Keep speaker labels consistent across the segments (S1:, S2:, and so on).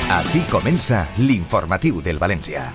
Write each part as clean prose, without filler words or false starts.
S1: Així comença l'informatiu del València.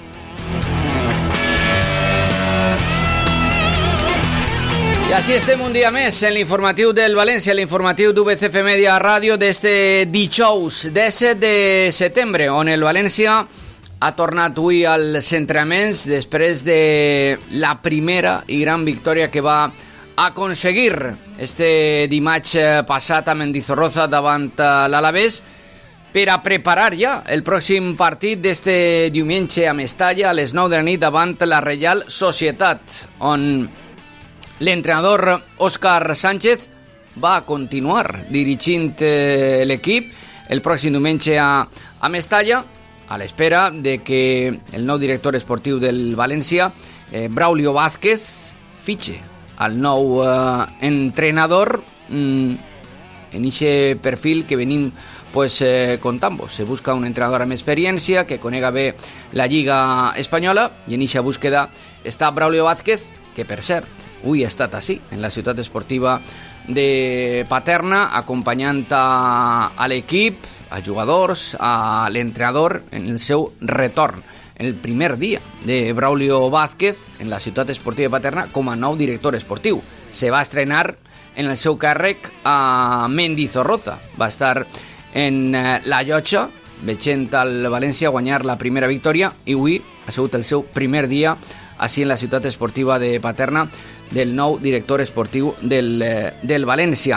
S2: I així estem un dia més en l'informatiu del València, l'informatiu d'UBCF Media Ràdio d'este dijous 17 de setembre, on el València ha tornat avui als entrenaments després de la primera i gran victòria que va aconseguir este dimarts passat a Mendizorroza davant l'Alavés, per a preparar ja el pròxim partit d'este diumenge a Mestalla a les 9 de la nit davant la Reial Societat, on l'entrenador Òscar Sánchez va continuar dirigint l'equip el pròxim diumenge a Mestalla, a l'espera de que el nou director esportiu del València, Braulio Vázquez, fitxe al nou entrenador en aquest perfil que venim contant-vos. Se busca un entrenador amb experiència que conega bé la Lliga Espanyola, i en aquesta búsqueda està Braulio Vázquez, que per cert avui ha estat així en la ciutat esportiva de Paterna, acompanyant a l'equip, a jugadors, a l'entrenador en el seu retorn, en el primer dia de Braulio Vázquez en la ciutat esportiva de Paterna com a nou director esportiu. Se va estrenar en el seu càrrec a Mendizorroza, va estar en la llotja veient el València guanyar la primera victòria, i avui ha sigut el seu primer dia així en la ciutat esportiva de Paterna del nou director esportiu del València.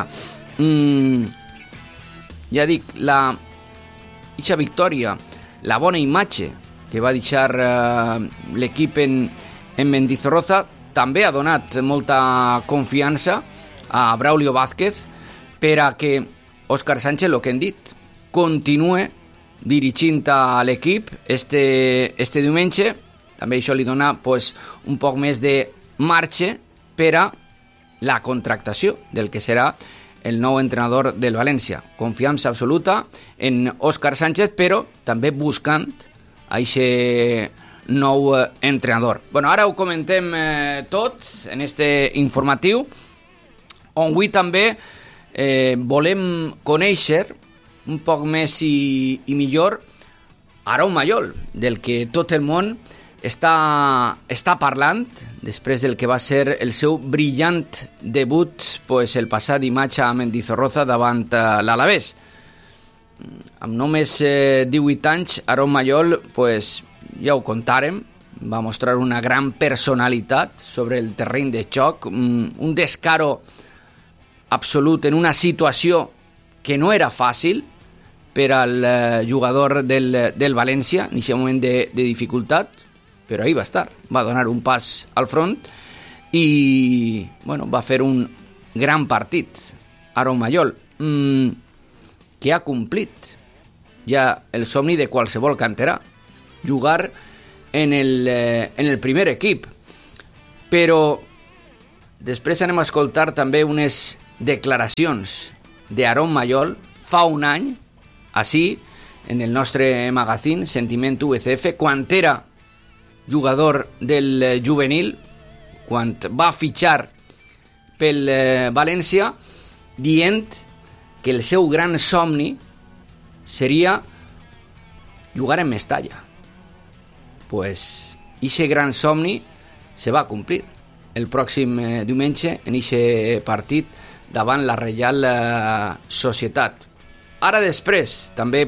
S2: Ja dic, aquesta victòria, la bona imatge que va deixar l'equip en Mendizorroza, també ha donat molta confiança a Braulio Vázquez per a que Òscar Sánchez, el que hem dit, continue dirigint a l'equip este diumenge. També això li dona un poc més de marge per a la contractació del que serà el nou entrenador del València. Confiança absoluta en Òscar Sánchez, però també buscant aquest nou entrenador. Ara ho comentem tot en este informatiu, on avui també volem conèixer un poc més i millor Aarón Mayol, del que tot el món està parlant després del que va ser el seu brillant debut el passat dimarts a Mendizorroza davant l'Alavés. Amb només 18 anys, Aarón Mayol, ja ho contàrem, va mostrar una gran personalitat sobre el terreny de joc, un descaro absolut en una situació que no era fàcil per al jugador del València en aquest moment de dificultat, però ahí va estar, va donar un pas al front i va fer un gran partit. Aarón Mayol, que ha complit ja el somni de qualsevol canterà, jugar en el primer equip. Però després anem a escoltar també unes declaracions d'Aarón Mayol fa un any, així, en el nostre magazín Sentiment UBCF, quan era jugador del juvenil, quan va fitxar pel València, dient que el seu gran somni seria jugar en Mestalla. Ixe gran somni se va complir el pròxim diumenge en ixe partit davant la Reial Societat. Ara després també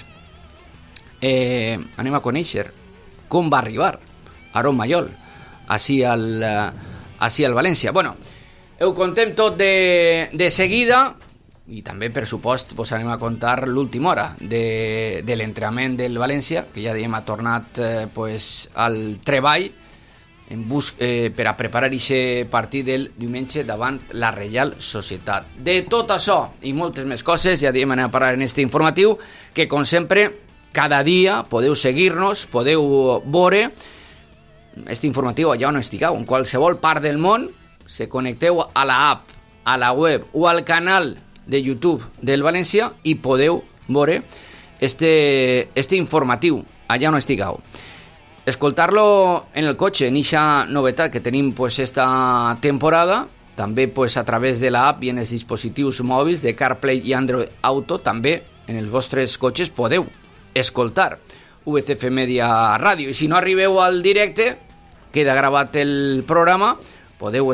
S2: anem a conèixer com va arribar Aarón Mayol així al València. Ho contem tot de seguida, i també, per supost, anem a contar l'última hora de l'entrenament del València, que ja dèiem ha tornat al treball per a preparar aquest partit del diumenge davant la Reial Societat. De tot això i moltes més coses ja diem anem a parlar en este informatiu, que com sempre cada dia podeu seguir-nos, podeu veure este informatiu allà on estigueu, en qualsevol part del món. Se connecteu a la app, a la web o al canal de YouTube del València i podeu veure este informatiu allà on estigueu. Escoltar-lo en el cotxe, en aquesta novetat que tenim esta temporada, també a través de l'app i en els dispositius mòbils de CarPlay i Android Auto, també en els vostres cotxes podeu escoltar VCF Media Ràdio. I si no arribeu al directe, queda gravat el programa, podeu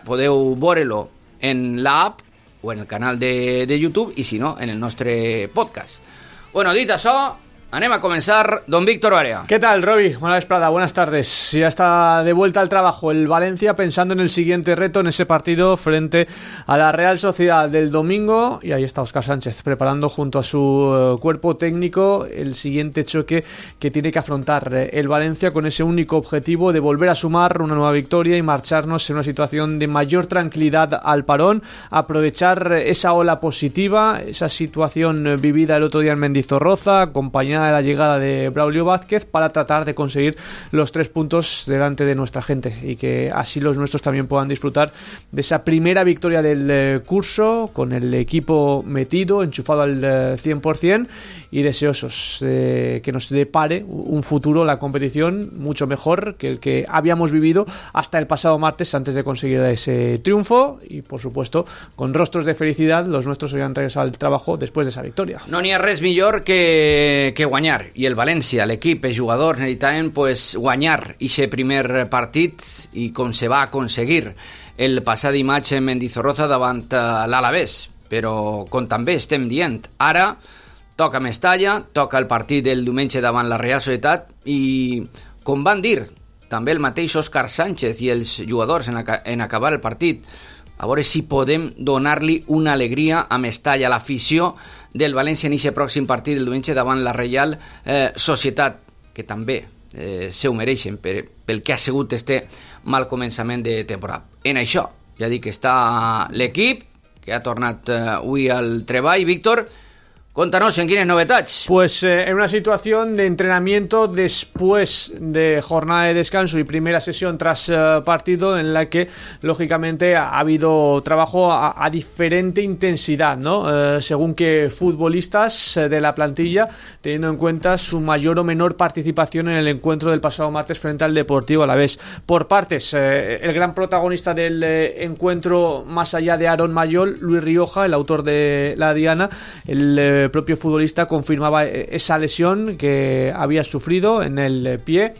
S2: veure-lo en l'app o en el canal de YouTube, i si no, en el nostre podcast. Bueno, dit això, anem a comenzar. Don Víctor Barea.
S3: ¿Qué tal, Roby? Buenas Esprada, buenas tardes. Ya está de vuelta al trabajo el Valencia, pensando en el siguiente reto, en ese partido frente a la Real Sociedad del domingo. Y ahí está Óscar Sánchez preparando junto a su cuerpo técnico el siguiente choque que tiene que afrontar el Valencia, con ese único objetivo de volver a sumar una nueva victoria y marcharnos en una situación de mayor tranquilidad al parón, aprovechar esa ola positiva, esa situación vivida el otro día en Mendizorroza, acompañada de la llegada de Braulio Vázquez, para tratar de conseguir los 3 puntos delante de nuestra gente, y que así los nuestros también puedan disfrutar de esa primera victoria del curso, con el equipo metido, enchufado al 100%, y deseosos que nos depare un futuro, la competición, mucho mejor que el que habíamos vivido hasta el pasado martes, antes de conseguir ese triunfo. Y por supuesto, con rostros de felicidad, los nuestros hoy han regresado al trabajo después de esa victoria.
S2: No n'hi ha res millor que guanyar, i el València, l'equip, els jugadors necessitaven guanyar aquest primer partit, i com se va aconseguir el passat dimarts en Mendizorroza davant l'Alavés. Però com també estem dient, ara toca Mestalla, toca el partit del diumenge davant la Real Societat, i com van dir també el mateix Óscar Sánchez i els jugadors en acabar el partit, a veure si podem donar-li una alegria a Mestalla, a l'afició del València en aquest pròxim partit del diumenge davant la Real Societat, que també se ho mereixen pel que ha sigut este mal començament de temporada. En això, ja dic que està l'equip, que ha tornat avui al treball. Víctor, contanos en quiénes novedades.
S3: Pues en una situación de entrenamiento después de jornada de descanso y primera sesión tras partido, en la que lógicamente ha habido trabajo a diferente intensidad, ¿no? Según qué futbolistas de la plantilla, teniendo en cuenta su mayor o menor participación en el encuentro del pasado martes frente al Deportivo Alavés. Por partes, el gran protagonista del encuentro, más allá de Aaron Mayol, Luis Rioja, el autor de la diana. El propio futbolista confirmaba esa lesión que había sufrido en el pie,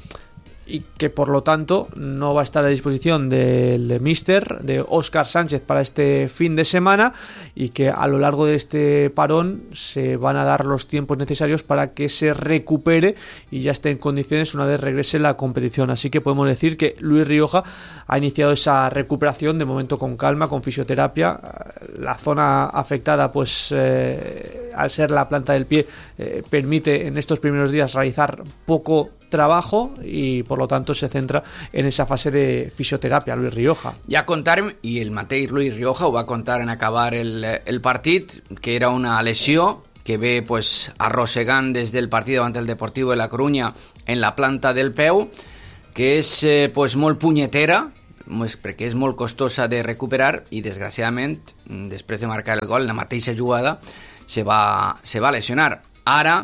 S3: y que por lo tanto no va a estar a disposición del míster, de Óscar Sánchez, para este fin de semana, y que a lo largo de este parón se van a dar los tiempos necesarios para que se recupere y ya esté en condiciones una vez regrese la competición. Así que podemos decir que Luis Rioja ha iniciado esa recuperación, de momento con calma, con fisioterapia. La zona afectada, pues al ser la planta del pie, permite en estos primeros días realizar poco trabajo, y por lo tanto se centra en esa fase de fisioterapia Luis Rioja.
S2: Ja contarem, i el mateix Luis Rioja ho va contar en acabar el partit, que era una lesió que ve arrossegant des del partit davant el Deportivo de la Coruña en la planta del peu, que és molt punyetera, perquè és molt costosa de recuperar, i desgraciadament després de marcar el gol, la mateixa jugada se va lesionar. Ara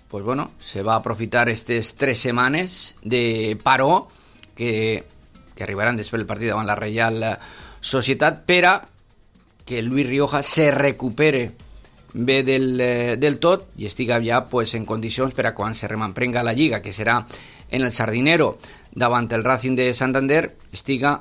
S2: se va aprofitar estas 3 setmanes de paró que arribaran després del partit davant la Real Societat, per a que Luis Rioja se recupere bé del tot i estiga ja en condicions per a quan se rememprenga la Lliga, que serà en el Sardinero davant el Racing de Santander, estiga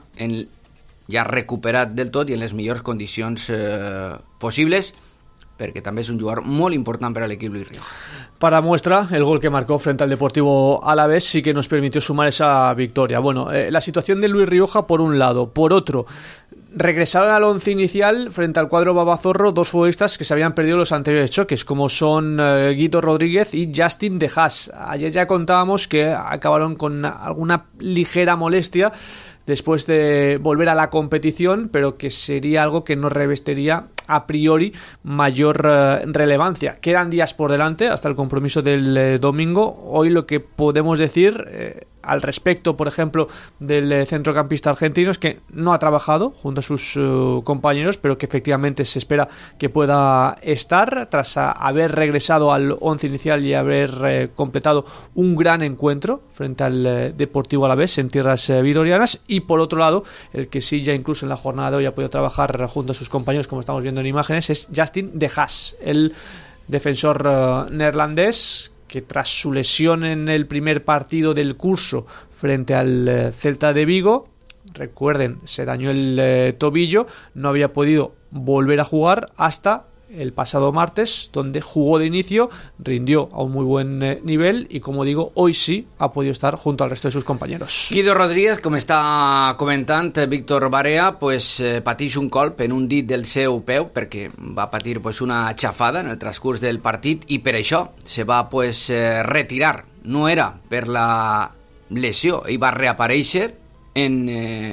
S2: ja recuperat del tot i en les millors condicions possibles, perquè també és un jugador molt important per a l'equip Luis Rioja.
S3: Para muestra, el gol que marcó frente al Deportivo Alavés sí que nos permitió sumar esa victoria. Bueno, la situación de Luis Rioja por un lado. Por otro, regresaron al once inicial frente al cuadro babazorro 2 futbolistas que se habían perdido los anteriores choques, como son Guido Rodríguez y Justin De Haas. Ayer ya contábamos que acabaron con alguna ligera molestia después de volver a la competición, pero que sería algo que no revestiría a priori mayor relevancia. Quedan días por delante hasta el compromiso del domingo. Hoy lo que podemos decir al respecto, por ejemplo, del centrocampista argentino, es que no ha trabajado junto a sus compañeros, pero que efectivamente se espera que pueda estar tras haber regresado al once inicial y haber completado un gran encuentro frente al Deportivo Alavés en tierras vitorianas. Y por otro lado, el que sí ya incluso en la jornada de hoy ha podido trabajar junto a sus compañeros, como estamos viendo en imágenes, es Justin De Haas, el defensor neerlandés, que tras su lesión en el primer partido del curso frente al Celta de Vigo, recuerden, se dañó el tobillo, no había podido volver a jugar hasta el pasado martes, donde jugó de inicio, rindió a un muy buen nivel y, como digo, hoy sí ha podido estar junto al resto de sus compañeros.
S2: Guido Rodríguez, com està comentant Víctor Barea, pues, pateix un colp en un dit del seu peu perquè va patir pues, una xafada en el transcurs del partit i per això se va pues, retirar. No era per la lesió, ell va reaparèixer en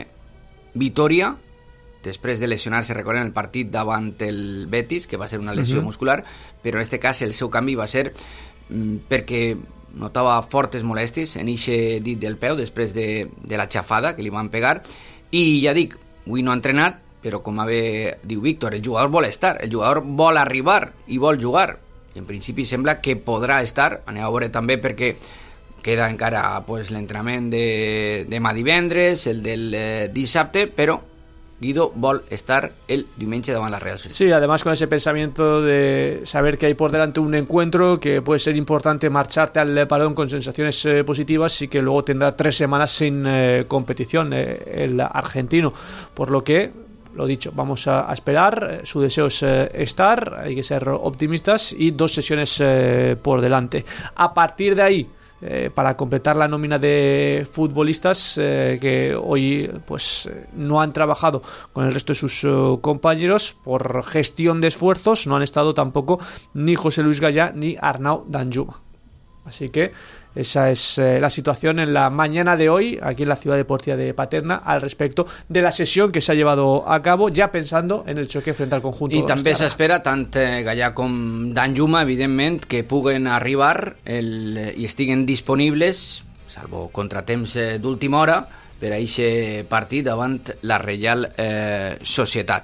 S2: Vitoria després de lesionar-se, recordem, el partit davant el Betis, que va ser una lesió muscular, però en aquest cas el seu canvi va ser perquè notava fortes molèsties en aquest dit del peu després de la xafada que li van pegar, i ja dic, avui no ha entrenat, però com diu Víctor, el jugador vol estar, el jugador vol arribar i vol jugar, i en principi sembla que podrà estar, anem a veure també perquè queda encara pues, l'entrenament de demà divendres, el del dissabte, però Guido vol estar el diumenge davant la Real Sociedad.
S3: Sí, además con ese pensamiento de saber que hay por delante un encuentro, que puede ser importante marcharte al parón con sensaciones positivas y que luego tendrá 3 semanas sin competición el argentino, por lo que, lo dicho, vamos a esperar. Su deseo es estar, hay que ser optimistas y 2 sesiones por delante. A partir de ahí, para completar la nómina de futbolistas que hoy pues no han trabajado con el resto de sus compañeros por gestión de esfuerzos, no han estado tampoco ni José Luis Gallá ni Arnau Danjuma. Así que esa es la situación en la mañana de hoy aquí en la Ciudad Deportiva de Paterna al respecto de la sesión que se ha llevado a cabo, ya pensando en el choque frente al conjunto.
S2: I també s'espera tant Gallà com Danjuma, evidentment, que puguen arribar i estiguen disponibles, salvo contratemps d'última hora, per a aquest partit davant la Reial Societat.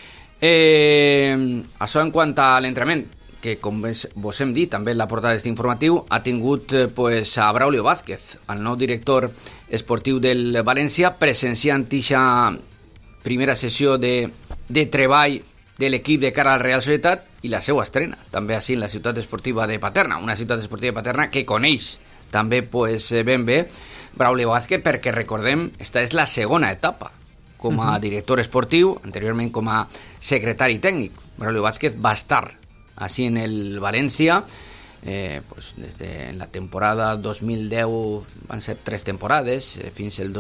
S2: Això en quant a l'entrenament, que com vos hem dit també en la portada d'aquest informatiu, ha tingut pues, a Braulio Vázquez, el nou director esportiu del València, presenciant aquesta primera sessió de treball de l'equip de cara a la Real Societat i la seva estrena, també així en la ciutat esportiva de Paterna, una ciutat esportiva de Paterna que coneix també pues, ben bé Braulio Vázquez, perquè recordem, esta és la segona etapa com a director esportiu, anteriorment com a secretari tècnic. Braulio Vázquez va estar así en el Valencia, pues desde la temporada 2010 van ser 3 temporades, fins el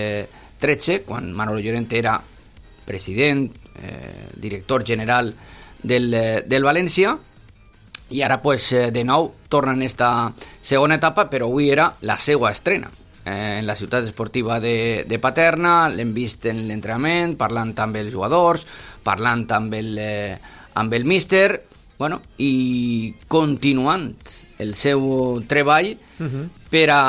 S2: 2013, quan Manolo Llorente era president, director general del València, i ara pues de nou torna en esta segona etapa, però avui era la seva estrena en la ciutat esportiva de Paterna. L'hem vist en l'entrenament, parlant amb els jugadors, parlant amb el míster, bueno, i continuant el seu treball per a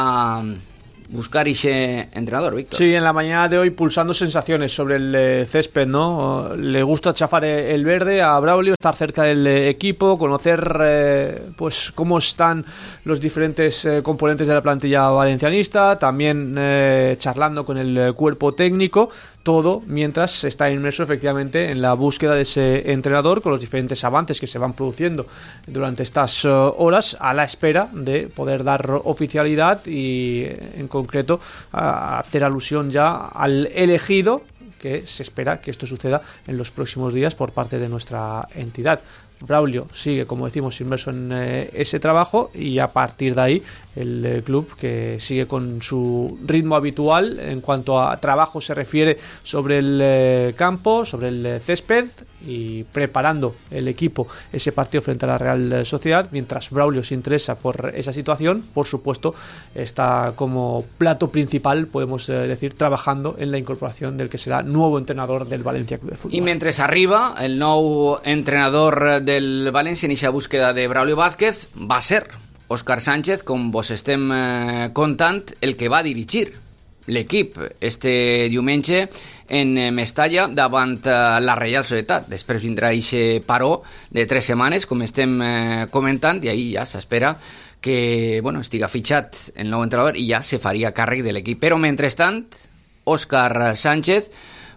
S2: buscar ese entrenador, Víctor.
S3: Sí, en la mañana de hoy pulsando sensaciones sobre el césped, ¿no? Le gusta chafar el verde a Braulio, estar cerca del equipo, conocer pues cómo están los diferentes componentes de la plantilla valencianista, también charlando con el cuerpo técnico, todo mientras está inmerso efectivamente en la búsqueda de ese entrenador, con los diferentes avances que se van produciendo durante estas horas, a la espera de poder dar oficialidad y en concreto a hacer alusión ya al elegido, que se espera que esto suceda en los próximos días por parte de nuestra entidad. Braulio sigue, como decimos, inmerso en ese trabajo y a partir de ahí el club, que sigue con su ritmo habitual en cuanto a trabajo se refiere sobre el campo, sobre el césped, y preparando el equipo ese partido frente a la Real Sociedad, mientras Braulio se interesa por esa situación. Por supuesto, está como plato principal, podemos decir, trabajando en la incorporación del que será nuevo entrenador del Valencia Club de Fútbol.
S2: I mentre arriba el nou entrenador del València en aquesta búsqueda de Braulio Vázquez, va ser Óscar Sánchez, com vos estem contant, el que va dirigir l'equip este diumenge en Mestalla davant la Reial Societat. Després vindrà aquest paró de 3 setmanes, com estem comentant, i ahí ja s'espera que estiga fitxat el nou entrenador i ja se faria càrrec de l'equip. Però mentrestant, Óscar Sánchez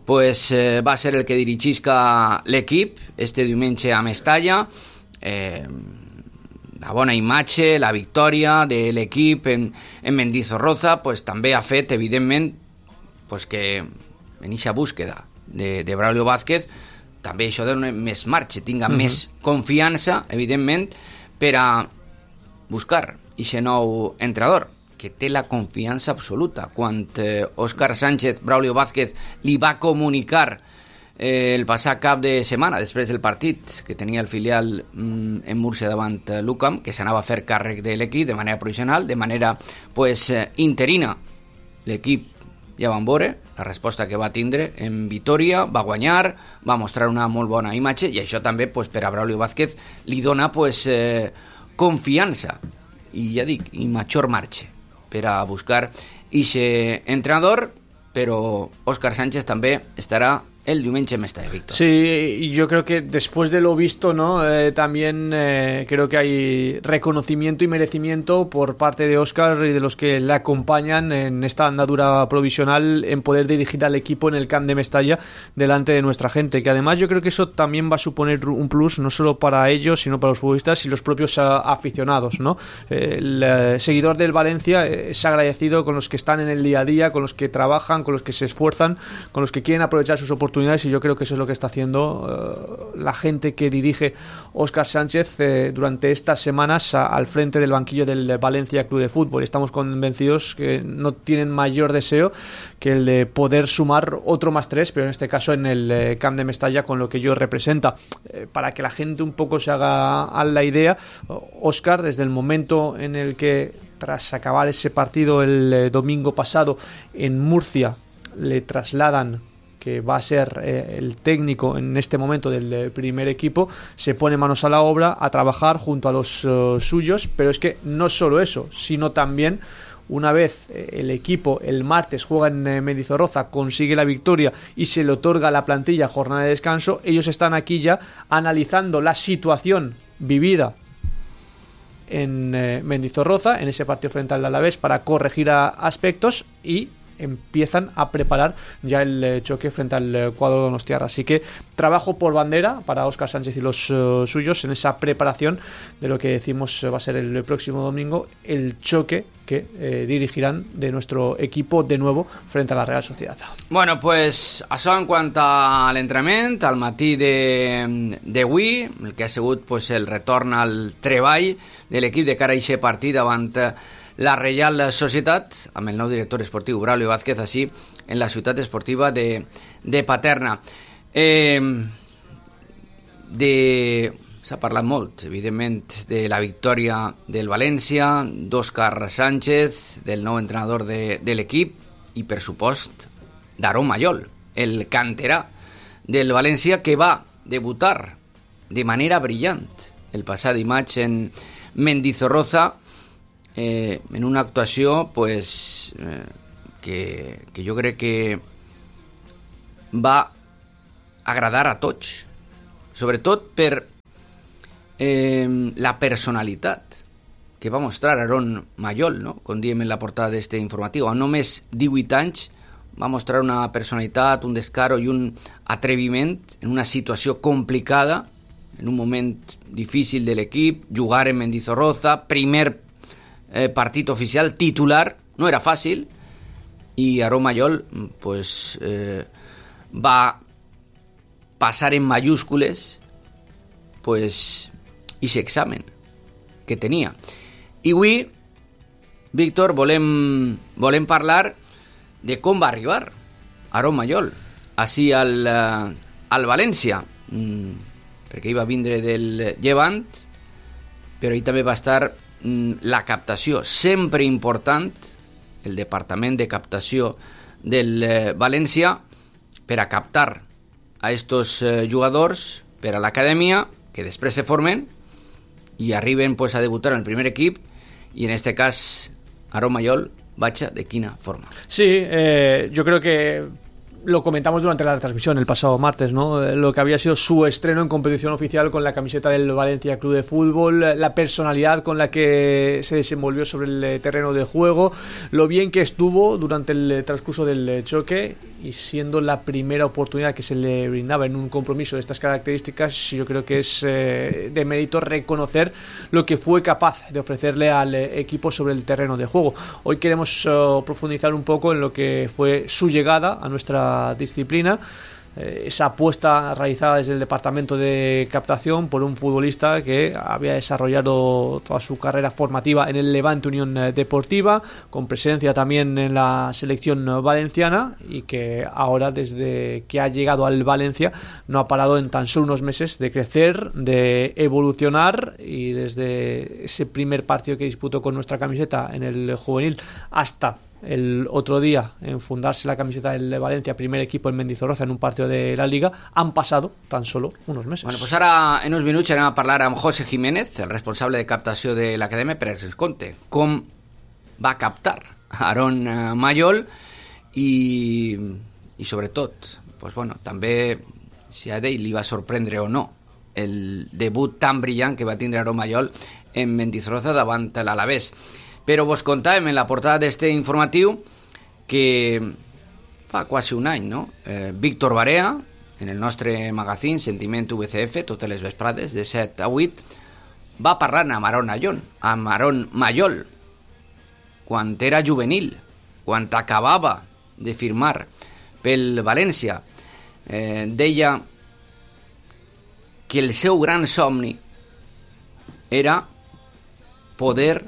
S2: va ser el que dirigisca l'equip este diumenge a Mestalla. la bona imatge, la victòria de l'equip en Mendizorroza, pues, també ha fet, evidentment, pues, que en aquesta búsqueda de Braulio Vázquez també això dona més marxa, tinga més confiança, evidentment, per a buscar aquest nou entrenador, que té la confiança absoluta. Quan Óscar Sánchez, Braulio Vázquez, li va comunicar el passat cap de setmana, després del partit que tenia el filial en Múrcia davant l'UCAM, que s'anava a fer càrrec de l'equip de manera provisional, de manera pues, interina. L'equip ja van veure la resposta que va tindre en Vitoria, va guanyar, va mostrar una molt bona imatge, i això també pues, per a Braulio Vázquez li dona pues, confiança i ja dic, i major marxa per a buscar ixe entrenador, però Óscar Sánchez també estarà el diumenge en Mestalla, Víctor.
S3: Sí, yo creo que después de lo visto, ¿no? También creo que hay reconocimiento y merecimiento por parte de Óscar y de los que le acompañan en esta andadura provisional en poder dirigir al equipo en el Camp de Mestalla delante de nuestra gente, que además yo creo que eso también va a suponer un plus no solo para ellos, sino para los futbolistas y los propios aficionados, ¿no? El seguidor del Valencia es agradecido con los que están en el día a día, con los que trabajan, con los que se esfuerzan, con los que quieren aprovechar sus oportunidades, y yo creo que eso es lo que está haciendo la gente que dirige Óscar Sánchez durante estas semanas al frente del banquillo del Valencia Club de Fútbol. Estamos convencidos que no tienen mayor deseo que el de poder sumar otro +3, pero en este caso en el Camp de Mestalla, con lo que ello representa. Para que la gente un poco se haga a la idea, Óscar, desde el momento en el que, tras acabar ese partido el domingo pasado en Murcia, le trasladan que va a ser el técnico en este momento del primer equipo, se pone manos a la obra a trabajar junto a los suyos, pero es que no solo eso, sino también una vez el equipo el martes juega en Mendizorroza, consigue la victoria y se le otorga a la plantilla jornada de descanso, ellos están aquí ya analizando la situación vivida en Mendizorroza, en ese partido frente al Alavés, para corregir aspectos, y empiezan a preparar ya el choque frente al cuadro donostiarra. Así que trabajo por bandera para Óscar Sánchez y los suyos en esa preparación de lo que decimos va a ser el próximo domingo, el choque que dirigirán de nuestro equipo de nuevo frente a la Real Sociedad.
S2: Bueno, pues això en quant a l'entrenament, al matí d'avui, el que ha sigut pues, el retorn al treball de l'equip de cara a aquest partit davant la Reial Societat, amb el nou director esportiu Braulio Vázquez, així en la ciutat esportiva de Paterna. S'ha parlat molt, evidentment, de la victòria del València, d'Óscar Sánchez, del nou entrenador de l'equip i, per supost, d'Aarón Mayol, el canterà del València, que va debutar de manera brillant el passat dimarts en Mendizorroza, en una actuació pues, que jo crec que va agradar a tots, sobretot per la personalitat que va mostrar Aarón Mayol, no? Com diem en la portada d'este informatiu. A només 18 anys va mostrar una personalitat, un descaro i un atreviment en una situació complicada, en un moment difícil de l'equip, jugar en Mendizorroza, primer partit oficial, titular, no era fàcil, i Aarón Mayol pues, va passar en mayúscules pues, ese examen que tenia. I avui, Víctor, volem parlar de com va arribar Aarón Mayol així al València, perquè ell va vindre del Llevant, però ell també va estar la captació, sempre important, el departament de captació del València, per a captar a estos jugadors per a l'acadèmia, que després se formen i arriben pues, a debutar en el primer equip, i en este cas Aarón Mayol, vaja, de quina forma.
S3: Sí, yo creo que lo comentamos durante la transmisión el pasado martes, ¿no? Lo que había sido su estreno en competición oficial con la camiseta del Valencia Club de Fútbol, la personalidad con la que se desenvolvió sobre el terreno de juego, lo bien que estuvo durante el transcurso del choque, y siendo la primera oportunidad que se le brindaba en un compromiso de estas características, yo creo que es de mérito reconocer lo que fue capaz de ofrecerle al equipo sobre el terreno de juego. Hoy queremos profundizar un poco en lo que fue su llegada a nuestra disciplina, esa apuesta realizada desde el departamento de captación por un futbolista que había desarrollado toda su carrera formativa en el Levante Unión Deportiva, con presencia también en la selección valenciana, y que ahora, desde que ha llegado al Valencia, no ha parado en tan solo unos meses de crecer, de evolucionar, y desde ese primer partido que disputó con nuestra camiseta en el juvenil hasta el otro día en fundarse la camiseta del Valencia, primer equipo en Mendizorroza en un partido de la Liga, han pasado tan solo unos meses.
S2: Bueno, pues ara en uns minuts anem a parlar amb José Jiménez, el responsable de captació de l'Acadèmia, per ens conte com va captar Aaron Mayol i sobretot, pues bueno, també si a ell li va sorprendre o no el debut tan brillant que va tindre Aaron Mayol en Mendizorroza davant l'Alavés. Però vos contàvem en la portada d'este informatiu que fa quasi un any, no? Víctor Barea, en el nostre magazín Sentiment VCF, totes les vesprades, de 7 a 8, va parlar amb Aaron Mayol, quan era juvenil, quan acabava de firmar pel València. Deia que el seu gran somni era poder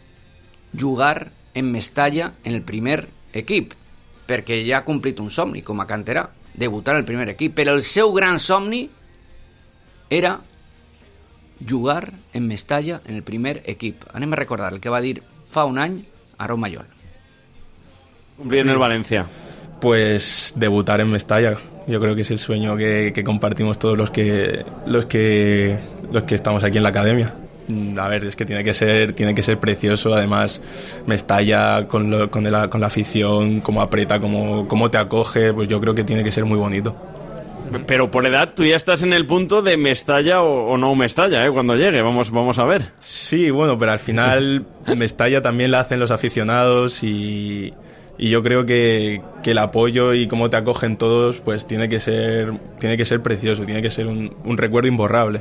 S2: jugar en Mestalla en el primer equip, perquè ja ha complit un somni com a canterà, debutar en el primer equip, però el seu gran somni era jugar en Mestalla en el primer equip. Anem a recordar el que va dir fa un any Aaron Mayol.
S4: Cumplir en el Valencia.
S5: Pues debutar en Mestalla. Yo creo que es el sueño que compartimos todos los que estamos aquí en la academia. A ver, es que tiene que ser precioso. Además, Mestalla con la afición, cómo aprieta, cómo te acoge, pues yo creo que tiene que ser muy bonito.
S4: Pero por edad tú ya estás en el punto de Mestalla o no Mestalla, cuando llegue, vamos a ver.
S5: Sí, bueno, pero al final Mestalla también la hacen los aficionados y yo creo que el apoyo y cómo te acogen todos, pues tiene que ser precioso, tiene que ser un recuerdo imborrable.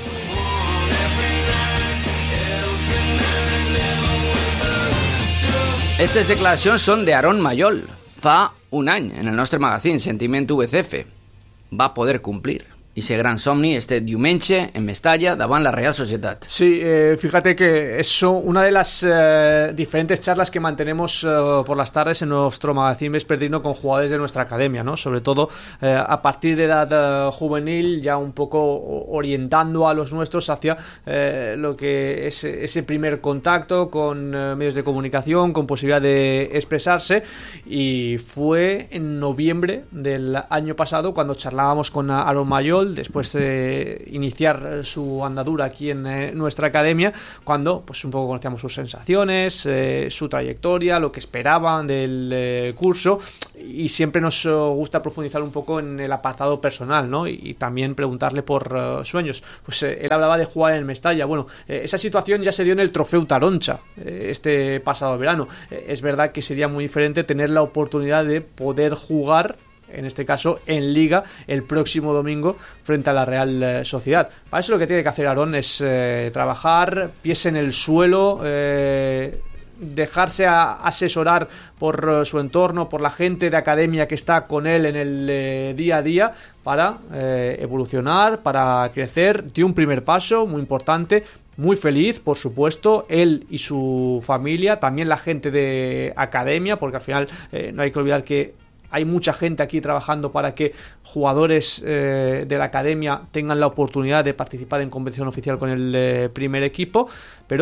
S2: Estas declaracions són d'Aaron Mayol. Fa un any, en el nostre magazín Sentiment VCF, va poder complir ese gran somni este diumenge en Mestalla davant la Real Sociedad.
S3: Sí, fíjate que eso, una de las diferentes charlas que mantenemos por las tardes en nuestro magazine vespertino con jugadores de nuestra academia, ¿no? Sobre todo a partir de edad juvenil, ya un poco orientando a los nuestros hacia lo que es ese primer contacto con medios de comunicación, con posibilidad de expresarse, y fue en noviembre del año pasado cuando charlábamos con Aaron Mayol después de iniciar su andadura aquí en nuestra academia, cuando pues un poco conocíamos sus sensaciones, su trayectoria, lo que esperaban del curso, y siempre nos gusta profundizar un poco en el apartado personal, ¿no? Y también preguntarle por sueños. Pues él hablaba de jugar en Mestalla. Bueno, esa situación ya se dio en el Trofeu Taroncha este pasado verano. Es verdad que sería muy diferente tener la oportunidad de poder jugar, en este caso en Liga, el próximo domingo frente a la Real Sociedad. Para eso lo que tiene que hacer Aaron es trabajar, pies en el suelo, dejarse asesorar por su entorno, por la gente de academia que está con él en el día a día, para evolucionar, para crecer. Dio un primer paso muy importante, muy feliz, por supuesto, él y su familia, también la gente de academia, porque al final no hay que olvidar que hay mucha gente aquí trabajando para que jugadores de la academia tengan la oportunidad de participar en competición oficial con el primer equipo, pero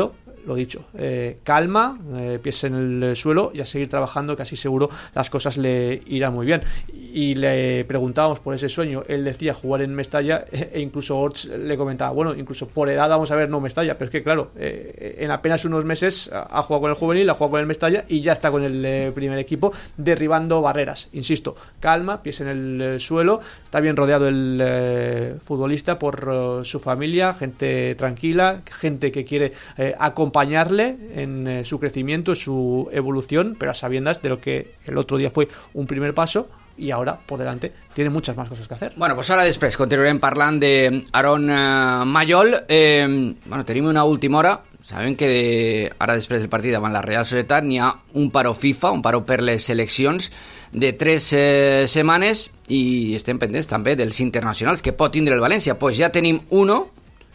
S3: lo dicho, calma, pies en el suelo y a seguir trabajando, que así seguro las cosas le irán muy bien. Y le preguntábamos por ese sueño, él decía jugar en Mestalla, e incluso Orts le comentaba, bueno, incluso por edad vamos a ver no Mestalla, pero es que claro, en apenas unos meses ha jugado con el juvenil, ha jugado con el Mestalla y ya está con el primer equipo derribando barreras. Insisto, calma, pies en el suelo, está bien rodeado el futbolista por su familia, gente tranquila, gente que quiere acompañarle en su crecimiento, en su evolución, pero a sabiendas de lo que el otro día fue un primer paso i ara, por delante, tiene muchas más cosas que hacer.
S2: Bueno, pues ara després continuarem parlant d'Aaron Mayol. Bueno, tenim una última hora. Sabem que ara després del partit davant la Real Societat n'hi ha un paró FIFA, un paró per les seleccions de 3 setmanes i estem pendents també dels internacionals que pot tindre el València. Pues ja tenim uno,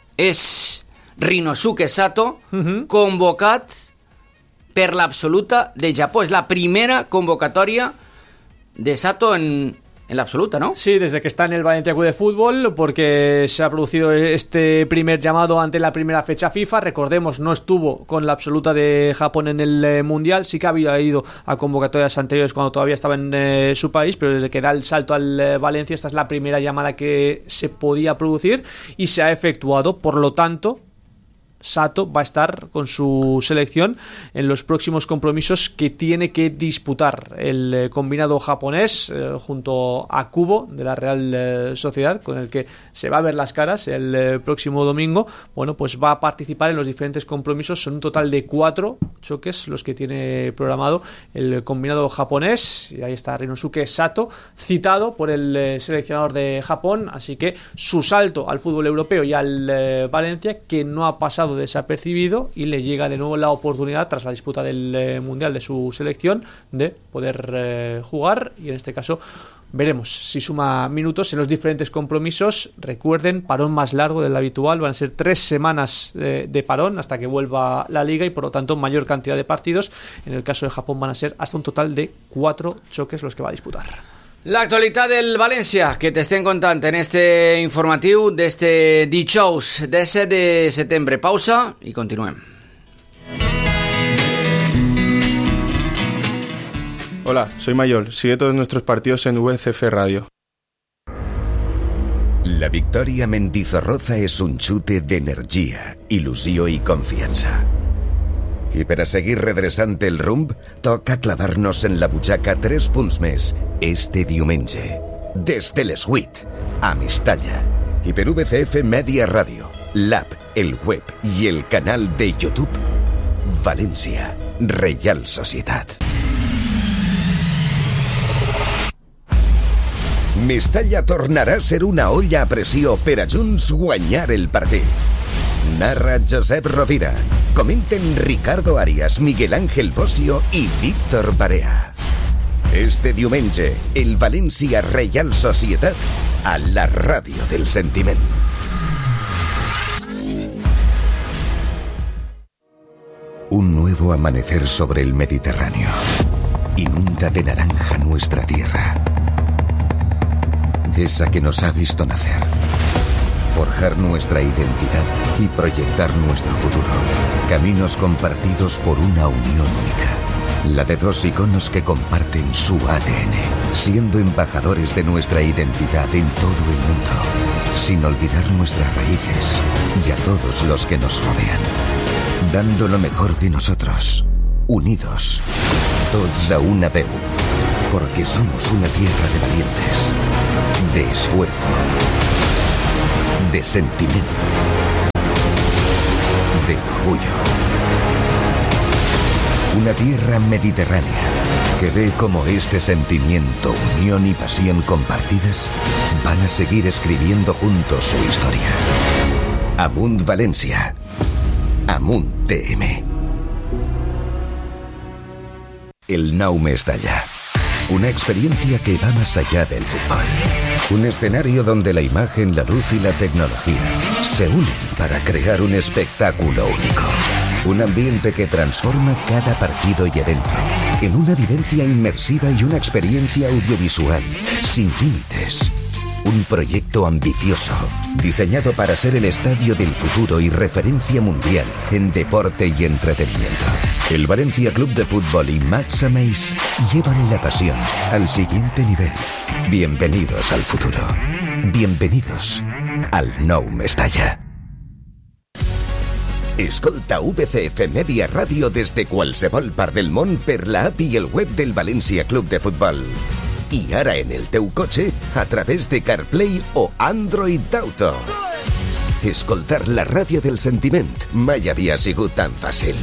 S2: és Rinosuke Sato, convocat per l'absoluta de Japó. És la primera convocatòria de Sato en la absoluta, ¿no?
S3: Sí, desde que está en el Valencia Club de Fútbol, porque se ha producido este primer llamado ante la primera fecha FIFA. Recordemos, no estuvo con la absoluta de Japón en el Mundial, sí que había ido a convocatorias anteriores cuando todavía estaba en su país, pero desde que da el salto al Valencia, esta es la primera llamada que se podía producir y se ha efectuado. Por lo tanto, Sato va a estar con su selección en los próximos compromisos que tiene que disputar el combinado japonés junto a Kubo de la Real Sociedad, con el que se va a ver las caras el próximo domingo. Bueno, pues va a participar en los diferentes compromisos. Son un total de 4 choques los que tiene programado el combinado japonés, y ahí está Rinosuke Sato, citado por el seleccionador de Japón. Así que su salto al fútbol europeo y al Valencia, que no ha pasado desapercibido, y le llega de nuevo la oportunidad tras la disputa del Mundial de su selección de poder jugar, y en este caso veremos si suma minutos en los diferentes compromisos. Recuerden, parón más largo del habitual, van a ser 3 semanas de parón hasta que vuelva la Liga, y por lo tanto mayor cantidad de partidos. En el caso de Japón van a ser hasta un total de 4 choques los que va a disputar.
S2: L'actualitat del València, que t'estem contant en este informatiu d'este dijous 17 de setembre. Pausa i continuem.
S5: Hola, soy Mayol. Sigue todos nuestros partidos en VCF Radio.
S1: La victòria Mendizorroza és un xute d'energia, il·lusió i confiança. I per a seguir redreçant el rumb, toca clavar-nos en la butxaca 3 punts més este diumenge. Des de les 8, a Mestalla. I per VCF Media Ràdio, l'app, el web i el canal de YouTube. València, Reial Societat. Mestalla tornarà a ser una olla a pressió per a junts guanyar el partit. Narra Josep Rovira. Comenten Ricardo Arias, Miguel Ángel Bosio i Víctor Barea. Este diumenge, el València Reial Societat a la ràdio del sentiment. Un nuevo amanecer sobre el Mediterráneo. Inunda de naranja nuestra tierra. Esa que nos ha visto nacer. Forjar nuestra identidad y proyectar nuestro futuro. Caminos compartidos por una unión única. La de 2 iconos que comparten su ADN, siendo embajadores de nuestra identidad en todo el mundo, sin olvidar nuestras raíces y a todos los que nos rodean. Dando lo mejor de nosotros, unidos, tots a una veu, porque somos una tierra de valientes, de esfuerzo, de sentimiento, de orgullo. Una tierra mediterránea que ve cómo este sentimiento, unión y pasión compartidas van a seguir escribiendo juntos su historia. Amunt Valencia. Amunt TM. El Nou Mestalla. Una experiencia que va más allá del fútbol. Un escenario donde la imagen, la luz y la tecnología se unen para crear un espectáculo único. Un ambiente que transforma cada partido y evento en una vivencia inmersiva y una experiencia audiovisual sin límites. Un proyecto ambicioso, diseñado para ser el estadio del futuro y referencia mundial en deporte y entretenimiento. El Valencia Club de Fútbol y Max Ameis llevan la pasión al siguiente nivel. Bienvenidos al futuro. Bienvenidos al Nou Mestalla. Escolta VCF Media Ràdio des de qualsevol part del món per la app i el web del València Club de Futbol. I ara en el teu cotxe a través de CarPlay o Android Auto. Escoltar la ràdio del sentiment mai havia sigut tan fàcil.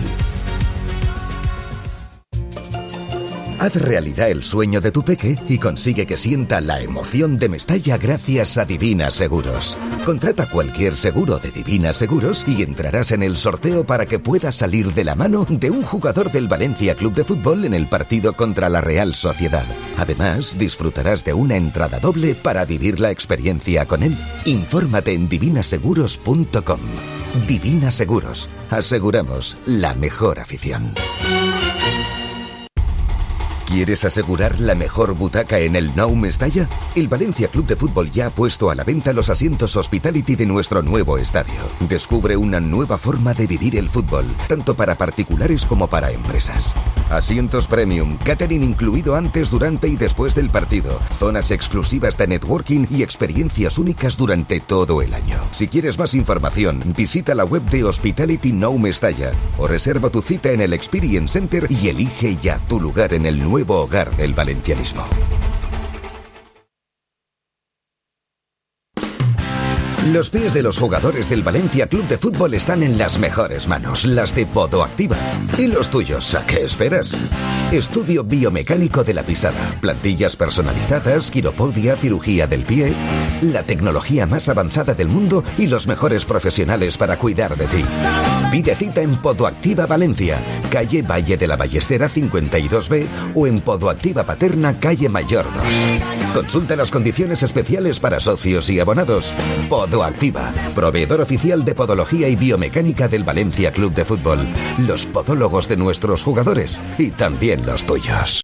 S1: Haz realidad el sueño de tu peque y consigue que sienta la emoción de Mestalla gracias a Divina Seguros. Contrata cualquier seguro de Divina Seguros y entrarás en el sorteo para que puedas salir de la mano de un jugador del Valencia Club de Fútbol en el partido contra la Real Sociedad. Además, disfrutarás de una entrada doble para vivir la experiencia con él. Infórmate en divinaseguros.com. Divina Seguros. Aseguramos la mejor afición. ¿Quieres asegurar la mejor butaca en el Nou Mestalla? El Valencia Club de Fútbol ya ha puesto a la venta los asientos Hospitality de nuestro nuevo estadio. Descubre una nueva forma de vivir el fútbol, tanto para particulares como para empresas. Asientos premium, catering incluido antes, durante y después del partido, zonas exclusivas de networking y experiencias únicas durante todo el año. Si quieres más información, visita la web de Hospitality Nou Mestalla o reserva tu cita en el Experience Center y elige ya tu lugar en el nuevo hogar del valencianismo. Los pies de los jugadores del Valencia Club de Fútbol están en las mejores manos, las de Podoactiva. ¿Y los tuyos? ¿A qué esperas? Estudio biomecánico de la pisada, plantillas personalizadas, quiropodia, cirugía del pie, la tecnología más avanzada del mundo y los mejores profesionales para cuidar de ti. Pide cita en Podoactiva Valencia, calle Valle de la Ballestera 52B o en Podoactiva Paterna, calle Mayor 2. Consulta las condiciones especiales para socios y abonados. Podoactiva, proveedor oficial de podología y biomecánica del Valencia Club de Fútbol. Los podólogos de nuestros jugadores y también los tuyos.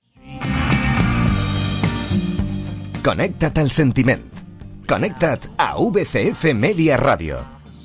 S1: Connecta't al sentiment. Connecta't a VCF Media Ràdio.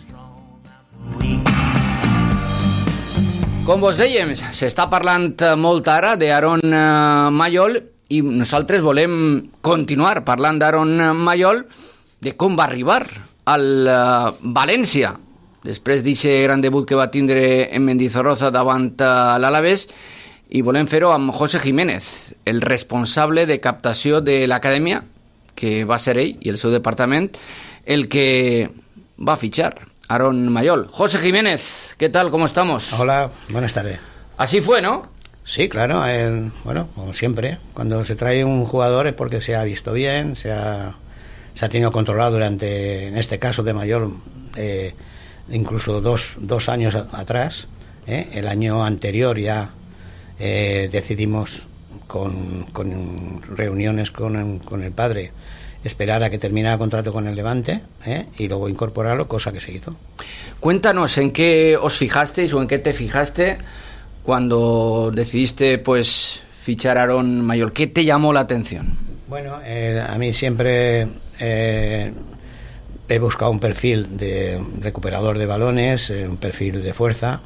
S2: Com vos dèiem, s'està parlant molt ara d'Aaron Mayol i nosaltres volem continuar parlant d'Aaron Mayol, de com va arribar al València després d'aquest gran debut que va tindre en Mendizorroza davant l'Alavés, i volem fer-ho amb José Jiménez, el responsable de captació de l'acadèmia, que va ser ell i el seu departament el que va fitxar Aaron Mayol. José Jiménez, ¿qué tal? ¿Cómo estamos?
S6: Hola, buenas tardes.
S2: Así fue, ¿no?
S6: Sí, claro, bueno, como siempre, cuando se trae un jugador es porque se ha visto bien, se ha tenido controlado durante, en este caso de Mayol, incluso dos años atrás. El año anterior ya decidimos con reuniones con el padre esperar a que terminara el contrato con el Levante y luego incorporarlo, cosa que se hizo.
S2: Cuéntanos en qué os fijasteis o en qué te fijaste cuando decidiste pues fichar a Aaron Mayol. ¿Qué te llamó la atención?
S6: Bueno, a mí siempre he buscado un perfil de recuperador de balones, un perfil de fuerza.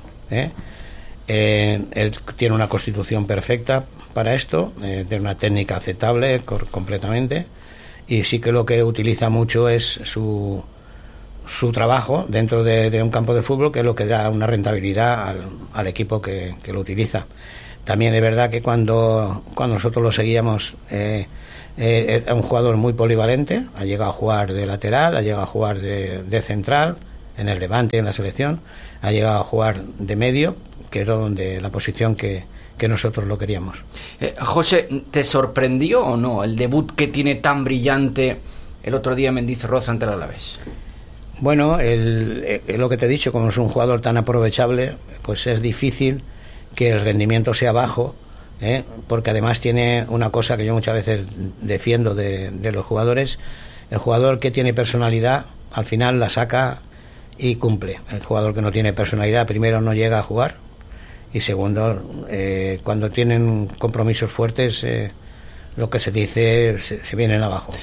S6: Él tiene una constitución perfecta para esto, tiene una técnica aceptable completamente, y sí que lo que utiliza mucho es su trabajo dentro de un campo de fútbol, que es lo que da una rentabilidad al equipo que lo utiliza. También es verdad que cuando nosotros lo seguíamos, era un jugador muy polivalente, ha llegado a jugar de lateral, ha llegado a jugar de central en el Levante, en la selección, ha llegado a jugar de medio, que era la posición que nosotros lo queríamos.
S2: José, ¿te sorprendió o no el debut que tiene tan brillante el otro día Mendizorroza ante el Alavés?
S6: Bueno, lo que te he dicho, como es un jugador tan aprovechable, pues es difícil que el rendimiento sea bajo, porque además tiene una cosa que yo muchas veces defiendo de los jugadores: el jugador que tiene personalidad al final la saca y cumple. El jugador que no tiene personalidad, primero, no llega a jugar, y segundo, cuando tienen compromisos fuertes, lo que se dice se vienen abajo.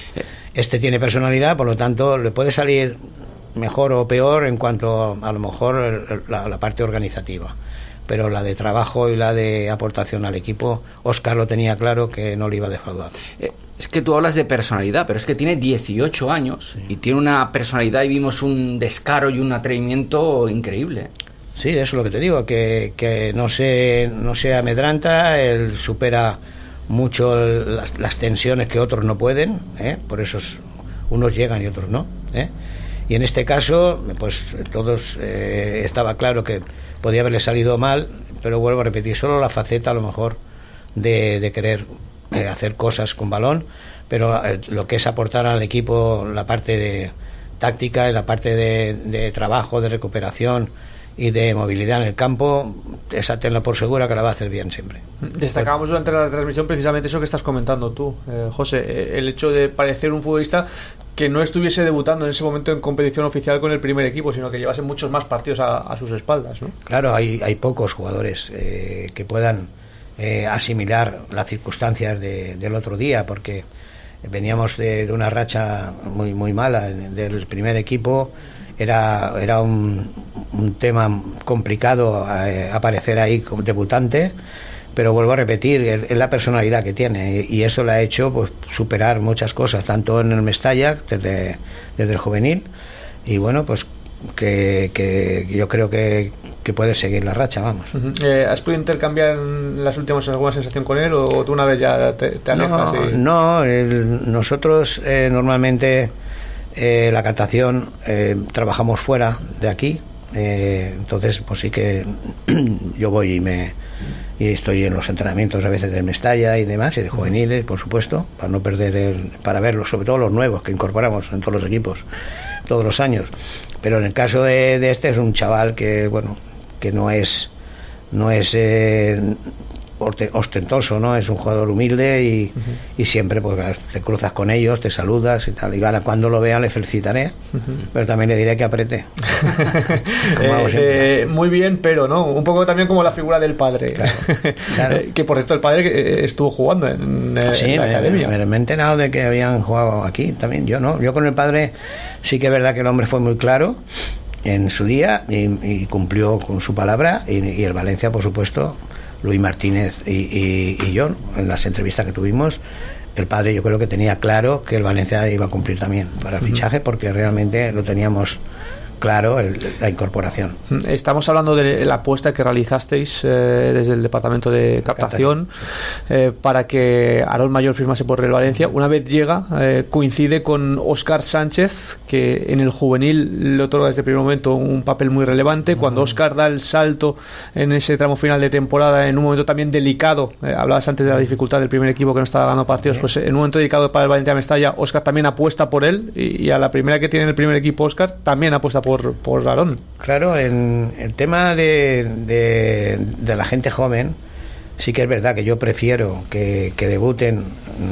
S6: Este tiene personalidad, por lo tanto le puede salir mejor o peor en cuanto a lo mejor la parte organizativa, pero la de trabajo y la de aportación al equipo, Óscar lo tenía claro que no le iba a defraudar.
S2: Es que tú hablas de personalidad, pero es que tiene 18 años y tiene una personalidad, y vimos un descaro y un atrevimiento increíble.
S6: Sí, eso es lo que te digo, que no se amedranta, él supera mucho las tensiones que otros no pueden, por eso unos llegan y otros no, y en este caso pues todos estaba claro que podía haberle salido mal, pero vuelvo a repetir, solo la faceta a lo mejor de querer hacer cosas con balón, pero lo que es aportar al equipo la parte de táctica y la parte de trabajo, de recuperación y de movilidad en el campo, esa tenla por segura que la va a hacer bien siempre.
S3: Destacábamos durante la transmisión precisamente eso que estás comentando tú, José, el hecho de parecer un futbolista que no estuviese debutando en ese momento en competición oficial con el primer equipo, sino que llevase muchos más partidos a sus espaldas, ¿no?
S6: Claro, hay pocos jugadores que puedan asimilar las circunstancias del otro día, porque veníamos de una racha muy, muy mala del primer equipo. Era un tema complicado aparecer ahí como debutante, pero vuelvo a repetir, es la personalidad que tiene y eso le ha hecho pues superar muchas cosas, tanto en el Mestalla desde el juvenil, y bueno, pues que yo creo que puede seguir la racha, vamos.
S3: ¿Has podido intercambiar en las últimas alguna sensación con él, o tú una vez ya te alejas?
S6: No, nosotros normalmente la captación trabajamos fuera de aquí, entonces pues sí que yo voy y estoy en los entrenamientos a veces de Mestalla y demás, y de juveniles, por supuesto, para no perder para verlos, sobre todo los nuevos que incorporamos en todos los equipos todos los años. Pero en el caso de este es un chaval que bueno, que no es ostentoso, ¿no? Es un jugador humilde y siempre pues te cruzas con ellos, te saludas y tal, y ahora cuando lo vea le felicitaré, pero también le diré que apriete.
S3: Muy bien, pero no, un poco también como la figura del padre, claro. Que por cierto el padre que estuvo jugando en la academia. Me
S6: he enterado de que habían jugado aquí también, yo con el padre sí que es verdad que el hombre fue muy claro en su día y cumplió con su palabra, y el Valencia, por supuesto, Luis Martínez y yo, en las entrevistas que tuvimos, el padre yo creo que tenía claro que el Valencia iba a cumplir también para el fichaje, porque realmente lo teníamos claro, la incorporación.
S3: Estamos hablando de la apuesta que realizasteis desde el departamento de captación para que Aarón Mayor firmase por el Valencia. Una vez llega, coincide con Óscar Sánchez, que en el juvenil le otorga desde el primer momento un papel muy relevante. Cuando Óscar da el salto en ese tramo final de temporada, en un momento también delicado, hablabas antes de la dificultad del primer equipo que no estaba ganando partidos, pues en un momento delicado para el Valencia Mestalla, Óscar también apuesta por él, y a la primera que tiene el primer equipo Óscar también apuesta por Aarón.
S6: Claro, en el tema de la gente joven, sí que es verdad que yo prefiero que debuten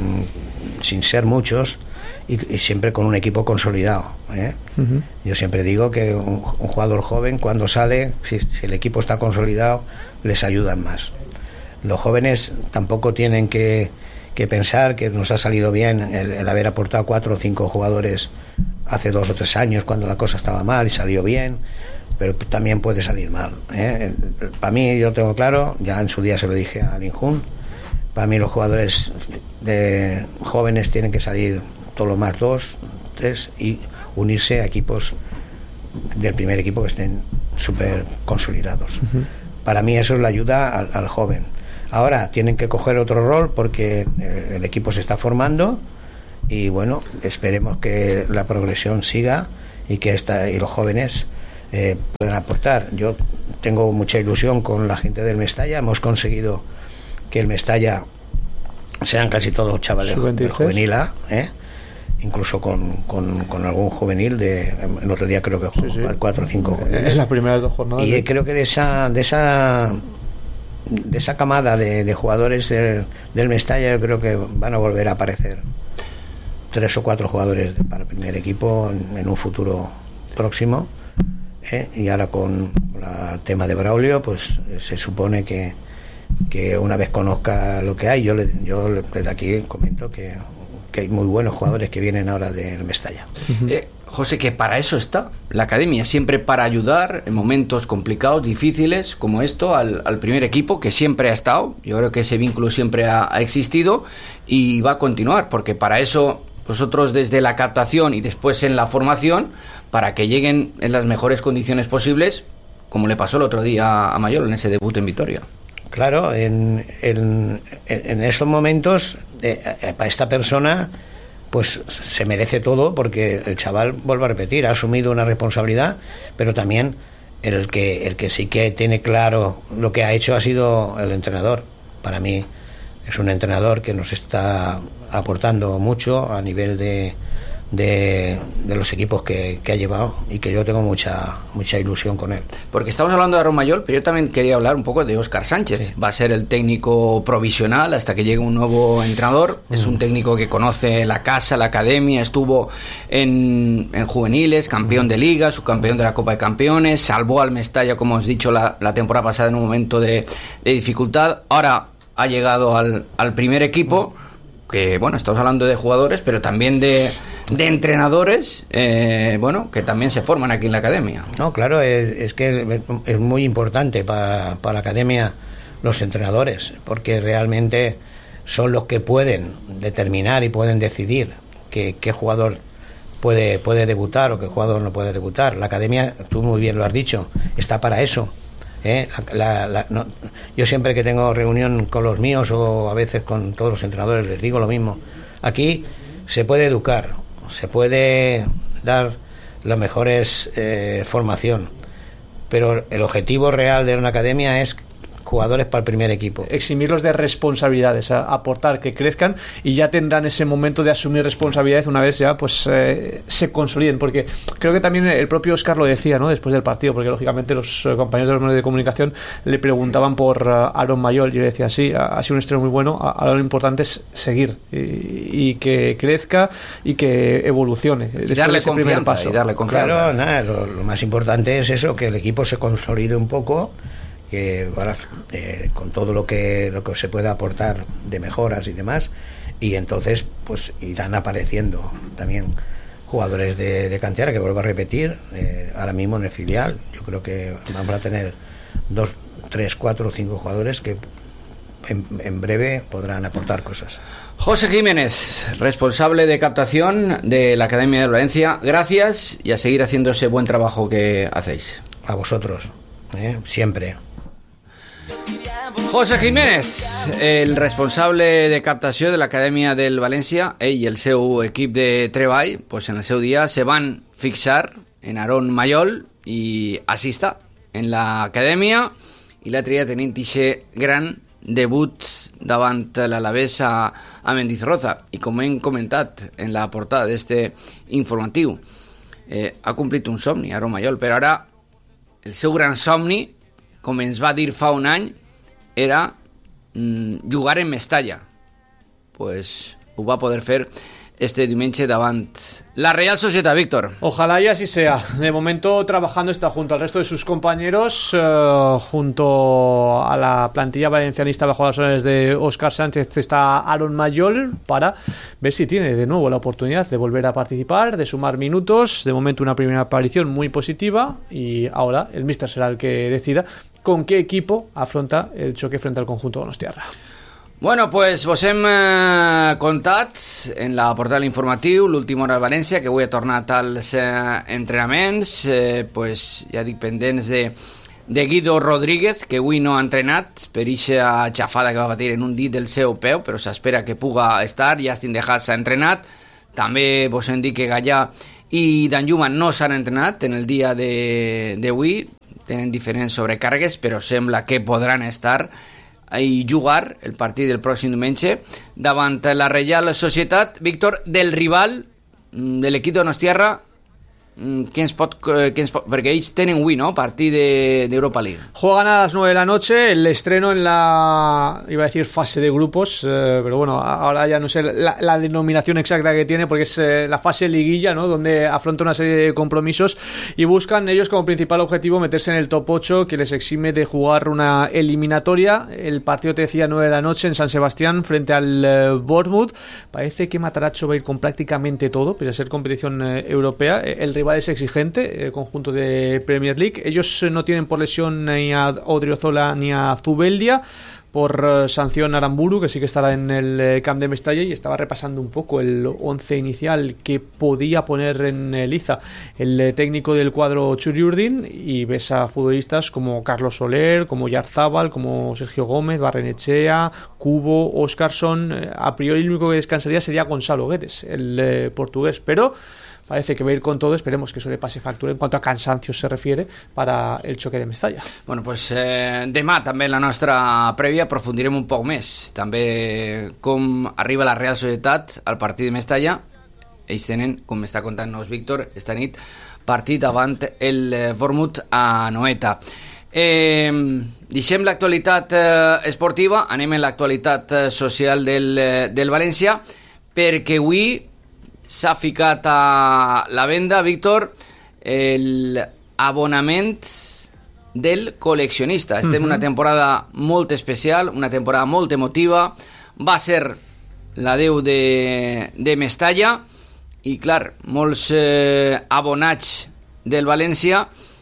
S6: sin ser muchos y siempre con un equipo consolidado, Yo siempre digo que un jugador joven, cuando sale, si el equipo está consolidado, les ayudan más. Los jóvenes tampoco tienen que pensar que nos ha salido bien el haber aportado 4 o 5 jugadores hace 2 o 3 años cuando la cosa estaba mal y salió bien, pero también puede salir mal, Para mí, yo tengo claro, ya en su día se lo dije a Linjun, para mí los jugadores jóvenes tienen que salir todo lo más 2, 3 y unirse a equipos del primer equipo que estén súper consolidados. Para mí eso es la ayuda al joven. Ahora tienen que coger otro rol porque el equipo se está formando, y bueno, esperemos que la progresión siga y que y los jóvenes puedan aportar. Yo tengo mucha ilusión con la gente del Mestalla. Hemos conseguido que el Mestalla sean casi todos chavales del juvenil A, incluso con algún juvenil el otro día creo que jugó 4 o 5 juveniles.
S3: Es las primeras 2 jornadas.
S6: Y creo que de esa camada de jugadores del Mestalla, yo creo que van a volver a aparecer 3 o 4 jugadores para el primer equipo en un futuro próximo, y ahora con el tema de Braulio, pues se supone que una vez conozca lo que hay, yo desde aquí comento que que hay muy buenos jugadores que vienen ahora del Mestalla.
S2: José, que para eso está la academia, siempre para ayudar en momentos complicados, difíciles, como esto, al primer equipo, que siempre ha estado. Yo creo que ese vínculo siempre ha existido y va a continuar, porque para eso nosotros desde la captación y después en la formación, para que lleguen en las mejores condiciones posibles, como le pasó el otro día a Mayol en ese debut en Vitoria.
S6: Claro, en estos momentos, para esta persona, pues se merece todo, porque el chaval, vuelvo a repetir, ha asumido una responsabilidad, pero también el que sí que tiene claro lo que ha hecho ha sido el entrenador. Para mí es un entrenador que nos está aportando mucho a nivel de los equipos que ha llevado, y que yo tengo mucha ilusión con él.
S2: Porque estamos hablando de Aarón Mayol, pero yo también quería hablar un poco de Óscar Sánchez. Sí. Va a ser el técnico provisional hasta que llegue un nuevo entrenador. Es un técnico que conoce la casa, la academia, estuvo en juveniles, campeón de liga, subcampeón de la Copa de Campeones, salvó al Mestalla, como os he dicho, la temporada pasada en un momento de dificultad. Ahora ha llegado al primer equipo, que bueno, estamos hablando de jugadores, pero también de entrenadores, que también se forman aquí en la academia.
S6: No, claro, es que es muy importante para la academia los entrenadores, porque realmente son los que pueden determinar y pueden decidir qué jugador puede debutar o qué jugador no puede debutar. La academia, tú muy bien lo has dicho, está para eso. Yo siempre que tengo reunión con los míos, o a veces con todos los entrenadores, les digo lo mismo. Aquí se puede educar, se puede dar la mejores formación, pero el objetivo real de una academia es jugadores para el primer equipo.
S3: Eximirlos de responsabilidades, aportar, que crezcan, y ya tendrán ese momento de asumir responsabilidades una vez ya pues se consoliden, porque creo que también el propio Óscar lo decía, ¿no?, después del partido, porque lógicamente los compañeros de los medios de comunicación le preguntaban por Aarón Mayol, y yo decía, sí, ha sido un estreno muy bueno, ahora lo importante es seguir y que crezca y que evolucione
S2: y darle confianza,
S6: Claro, nada, lo más importante es eso, que el equipo se consolide un poco, que con todo lo que se pueda aportar de mejoras y demás, y entonces pues irán apareciendo también jugadores de cantera, que vuelvo a repetir, ahora mismo en el filial yo creo que vamos a tener 2, 3, 4 o 5 jugadores que en breve podrán aportar cosas.
S2: José Jiménez, responsable de captación de la Academia de Valencia, gracias, y a seguir haciendo ese buen trabajo que hacéis.
S6: A vosotros, siempre.
S2: José Jiménez, el responsable de captació de l'Acadèmia del València, ell i el seu equip de treball, pues en el seu dia se van fixar en Aarón Mayol, i així està, en l'acadèmia, i l'altre dia tenint aquest gran debut davant l'Alavés a Mendizorroza. I com hem comentat en la portada d'este informatiu, ha complit un somni Aarón Mayol, però ara el seu gran somni, com ens va dir fa un any, era jugar en Mestalla. Pues ho va poder fer este diumenge davant la Real Sociedad, Víctor.
S3: Ojalá y así sea. De momento trabajando está junto al resto de sus compañeros, junto a la plantilla valencianista bajo las órdenes de Óscar Sánchez está Aarón Mayol, para ver si tiene de nuevo la oportunidad de volver a participar, de sumar minutos. De momento una primera aparición muy positiva, y ahora el míster será el que decida con qué equipo afronta el choque frente al conjunto donostiarra.
S2: Bueno, pues vos hem contat en la portada informatiu l'última hora al València, que avui ha tornat als entrenaments, pues ja dic, pendents de Guido Rodríguez, que avui no ha entrenat per aquesta xafada que va patir en un dit del seu peu, però s'espera que puga estar. Justin De Haas s'ha entrenat. També vos hem dit que Gallà i Danjuma no s'han entrenat en el dia d'avui, tenen diferents sobrecàrregues, però sembla que podran estar i jugar el partit del pròxim diumenge davant la Real Societat. Víctor, del rival de l'equip donostiarra, perquè ells tenen avui, no?, partit d'Europa League.
S3: Juegan a las 9 de la noche, el estreno en la, iba a decir fase de grupos, pero bueno, ahora ya no sé la denominación exacta que tiene, porque es la fase liguilla, ¿no?, donde afronta una serie de compromisos y buscan ellos como principal objetivo meterse en el top 8, que les exime de jugar una eliminatoria. El partido, te decía, 9 de la noche en San Sebastián frente al Bournemouth. Parece que Matarazzo va a ir con prácticamente todo, pese a ser competición europea. El rival es exigente, conjunto de Premier League. Ellos no tienen por lesión ni a Odriozola ni a Zubeldia, por sanción Aramburu, que sí que estará en el Camp de Mestalla, y estaba repasando un poco el 11 inicial que podía poner en liza el técnico del cuadro Churiurdin, y ves a futbolistas como Carlos Soler, como Yarzábal, como Sergio Gómez, Barrenechea, Cubo, Óscarson. A priori el único que descansaría sería Gonzalo Guedes, el portugués, pero parece que va a ir con todo. Esperemos que eso le pase factura en cuanto a cansancio se refiere para el xoque de Mestalla.
S2: Bueno, pues demà també en la nostra prèvia aprofundirem un poc més també com arriba la Real Societat al partit de Mestalla. Ells tenen, com m'està contant-nos Víctor, esta nit partit davant el Bournemouth a Noeta. Deixem l'actualitat esportiva, anem en l'actualitat social del València, perquè avui s'ha ficat a la venda, Víctor, l'abonament del col·leccionista. Estem en una temporada molt especial, una temporada molt emotiva. Va ser la 10 de Mestalla i, clar, molts abonats del València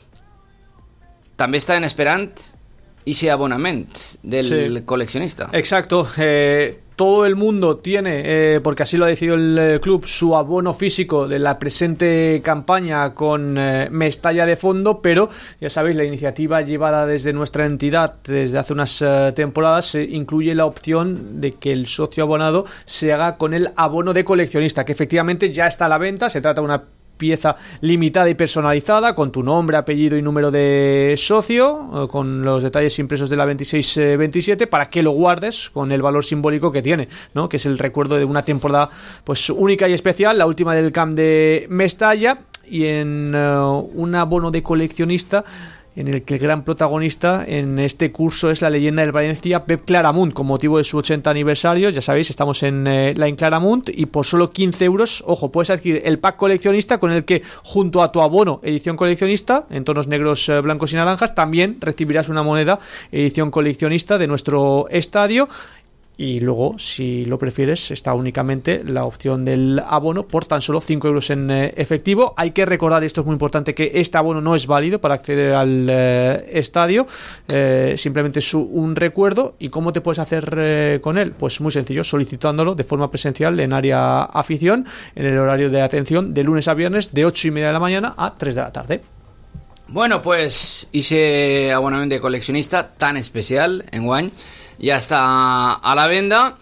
S2: també estaven esperant ese abonament del coleccionista.
S3: Exacto. Todo el mundo tiene, porque así lo ha decidido el club, su abono físico de la presente campaña con Mestalla de fondo, pero ya sabéis, la iniciativa llevada desde nuestra entidad desde hace unas temporadas incluye la opción de que el socio abonado se haga con el abono de coleccionista, que efectivamente ya está a la venta. Se trata de una pieza limitada y personalizada con tu nombre, apellido y número de socio, con los detalles impresos de la 26-27, para que lo guardes con el valor simbólico que tiene, ¿no?, que es el recuerdo de una temporada pues única y especial, la última del Camp de Mestalla, y en un abono de coleccionista en el que el gran protagonista en este curso es la leyenda del Valencia, Pep Claramunt, con motivo de su 80 aniversario. Ya sabéis, estamos en la Claramunt, y por solo 15 euros, ojo, puedes adquirir el pack coleccionista, con el que, junto a tu abono edición coleccionista, en tonos negros, blancos y naranjas, también recibirás una moneda edición coleccionista de nuestro estadio. Y luego, si lo prefieres, está únicamente la opción del abono por tan solo 5 euros en efectivo. Hay que recordar, y esto es muy importante, que este abono no es válido para acceder al estadio, simplemente es un recuerdo. ¿Y cómo te puedes hacer con él? Pues muy sencillo, solicitándolo de forma presencial en área afición, en el horario de atención de lunes a viernes, de 8:30 de la mañana a 3 de la tarde.
S2: Bueno, pues ese abonament de coleccionista tan especial enguany ja està a la venda,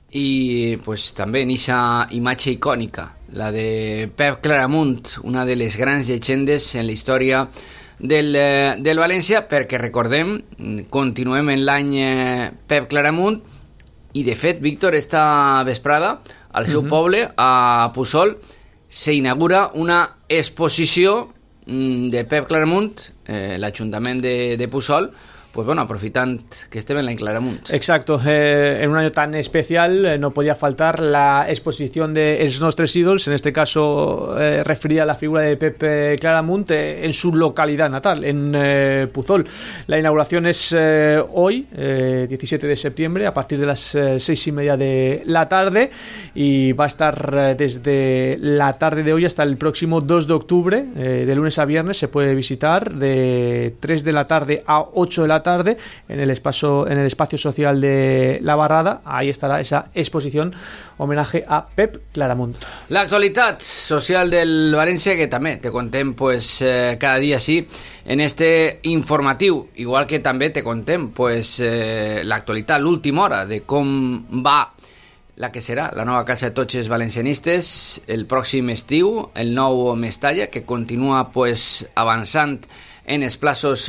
S2: i pues també en esa imatge icònica, la de Pep Claramunt, una de les grans llegendes en la història del València, perquè recordem, continuem en l'any Pep Claramunt, i de fet, Víctor, esta vesprada al seu poble, a Puçol, s'inaugura una exposició de Pep Claramunt, l'Ajuntament de Puçol, pues bueno, aprofitant que estem en la Claramunt.
S3: Exacto, en un año tan especial no podía faltar la exposición de Els Nostres Ídols, en este caso referida a la figura de Pep Claramunt en su localidad natal, en Puçol. La inauguración es hoy, 17 de septiembre, a partir de las 6:30 de la tarde, y va a estar desde la tarde de hoy hasta el próximo 2 de octubre, de lunes a viernes. Se puede visitar de 3 de la tarde a 8 de la tarde en el espacio social de La Barrada. Ahí estará esa exposición homenaje a Pep Claramunt.
S2: L'actualitat social del València, que també te contem pues, cada dia sí en este informatiu, igual que també te contem pues, l'actualitat, l'última hora de com va la que serà la nova casa de tots els valencianistes el pròxim estiu, el nou Mestalla, que continua pues, avançant en els plaços